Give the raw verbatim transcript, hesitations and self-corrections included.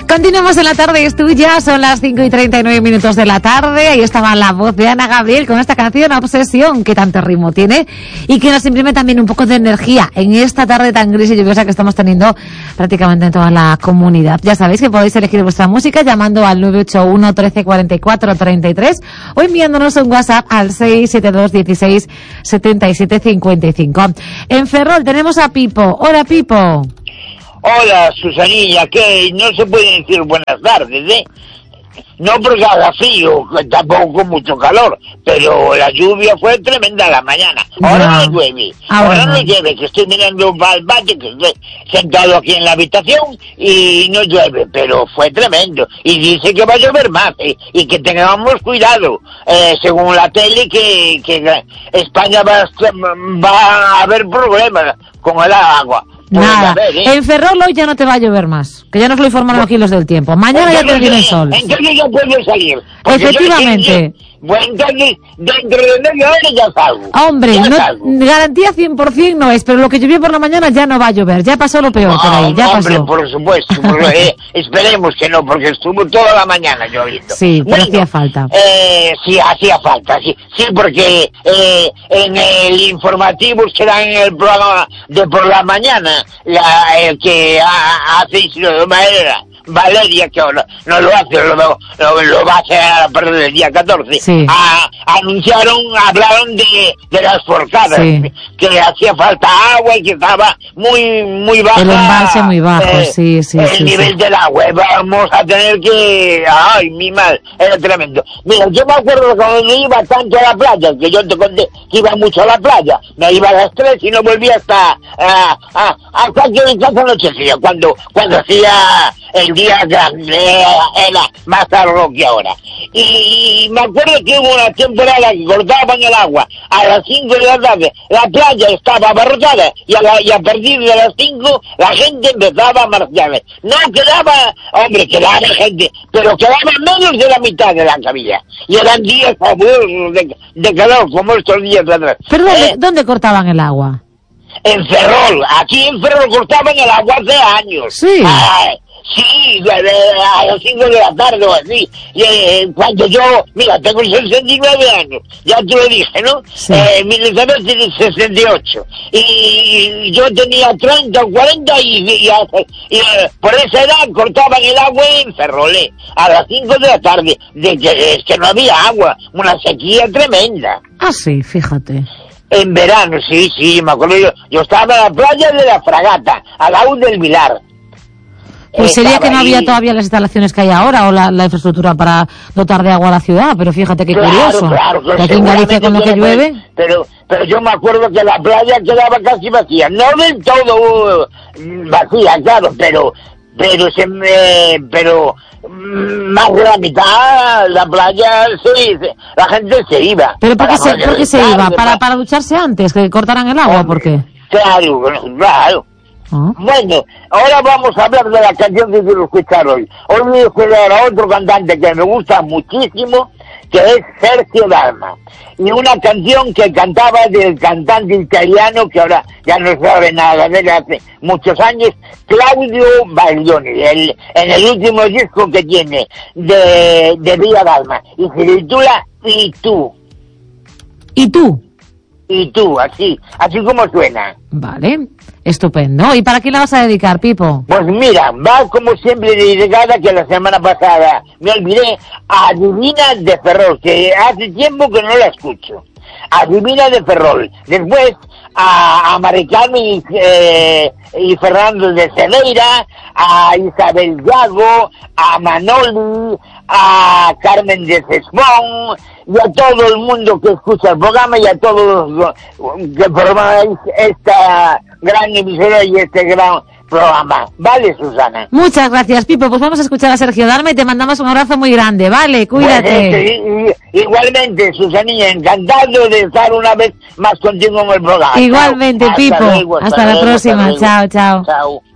Continuamos en la tarde, es tuya, son las cinco y treinta y nueve minutos de la tarde. Ahí estaba la voz de Ana Gabriel con esta canción Obsesión, que tanto ritmo tiene y que nos imprime también un poco de energía en esta tarde tan gris y lluviosa que estamos teniendo prácticamente en toda la comunidad. Ya sabéis que podéis elegir vuestra música llamando al nueve ocho uno, trece, cuarenta y cuatro, treinta y tres o enviándonos un WhatsApp al seis siete dos, dieciséis, setenta y siete, cincuenta y cinco. En Ferrol tenemos a Pipo. Hola, Pipo. Hola, Susanilla, que no se puede decir buenas tardes, ¿eh? No porque haga frío, tampoco con mucho calor, pero la lluvia fue tremenda a la mañana. Ahora no, no llueve, ahora, ahora no llueve, que estoy mirando para el patio, que estoy sentado aquí en la habitación y no llueve, pero fue tremendo. Y dice que va a llover más, ¿eh? Y que tengamos cuidado, eh, según la tele, que, que España va a, va a haber problemas con el agua. Nada, ver, ¿eh? En Ferrol hoy ya no te va a llover más, que ya nos lo informaron aquí los del tiempo. Mañana ya te viene el sol. Entonces ya puedo salir. Efectivamente. Yo, bueno, entonces dentro de media hora ya salgo. Hombre, ya no, salgo. Garantía cien por ciento no es, pero lo que llovió por la mañana ya no va a llover. Ya pasó lo peor no, por ahí, ya hombre, pasó. por supuesto, porque, eh, esperemos que no, porque estuvo toda la mañana lloviendo. Sí, pero bueno, hacía falta. Eh, sí, hacía falta, sí, sí, porque eh, en el informativo que dan en el programa de por la mañana, la, el que ha, hace Isidro Valeria, Valeria, que ahora no lo hace, lo, lo, lo va a hacer a partir del día catorce, sí. a, anunciaron, hablaron de, de las forcadas, sí. que hacía falta agua y que estaba muy muy baja. El embalse muy bajo, eh, sí, sí. El sí, nivel sí. del agua, vamos a tener que... Ay, mi mal, era tremendo. Mira, yo me acuerdo cuando me iba tanto a la playa, que yo te conté que iba mucho a la playa, me iba a las tres y no volvía hasta... a a a cualquier casa anochecía, cuando, cuando hacía... el día grande era más largo que ahora. Y, y me acuerdo que hubo una temporada que cortaban el agua a las cinco de la tarde, la playa estaba abarrotada y a, la, y a partir de las cinco la gente empezaba a marcharse. No quedaba, hombre, quedaba gente, pero quedaba menos de la mitad de la cabilla. Y eran días fabulosos de, de calor, como estos días de atrás. ¿Pero dónde, eh, dónde cortaban el agua? En Ferrol, aquí en Ferrol cortaban el agua hace años. Sí. Ay, sí, a las cinco de la tarde o así. Y, eh, cuando yo, mira, tengo sesenta y nueve años, ya te lo dije, ¿no? Sí. Eh, mil novecientos sesenta y ocho. Y, y yo tenía treinta o cuarenta y, y, y, y eh, por esa edad cortaban el agua en Ferrol, eh, a las cinco de la tarde. De que, es que no había agua, una sequía tremenda. Ah, sí, fíjate. En verano, sí, sí, me acuerdo yo. Yo estaba en la playa de la Fragata, al lado del Vilar. Pues sería estaba que no ahí. había todavía las instalaciones que hay ahora o la, la infraestructura para dotar de agua a la ciudad, pero fíjate qué claro, curioso. Claro, claro, aquí en Galicia con lo que llueve. Pero, pero yo me acuerdo que la playa quedaba casi vacía, no del todo uh, vacía, claro, pero, pero se me, pero más de la mitad la playa sí, la gente se iba. ¿Pero por qué se, por qué se iba? ¿Para, para ducharse antes, que cortaran el agua? ¿Por qué? Claro, claro. ¿Ah? Bueno, ahora vamos a hablar de la canción que quiero escuchar hoy. Hoy voy a escuchar a otro cantante que me gusta muchísimo, que es Sergio Dalma. Y una canción que cantaba del cantante italiano, que ahora ya no sabe nada de él hace muchos años, Claudio Baglioni, el, en el último disco que tiene de, de Villa Dalma. Y se titula Y tú. ¿Y tú? Y tú, así, así como suena. Vale, estupendo. ¿Y para quién la vas a dedicar, Pipo? Pues mira, va como siempre dedicada, que la semana pasada me olvidé, a Divina de Ferrol, que hace tiempo que no la escucho. A Divina de Ferrol. Después a, a Maricarmen y, eh, y Fernando de Cedeira, a Isabel Gago, a Manoli, a Carmen de Cesbón, y a todo el mundo que escucha el programa y a todos los que formáis esta gran emisora y este gran programa. ¿Vale, Susana? Muchas gracias, Pipo. Pues vamos a escuchar a Sergio Dalma y te mandamos un abrazo muy grande, ¿vale? Cuídate. Pues, este, igualmente, Susanilla, encantado de estar una vez más contigo en el programa. Igualmente, Chao. Pipo. Hasta luego, hasta hasta luego, la próxima. hasta luego. Chao, chao. Chao.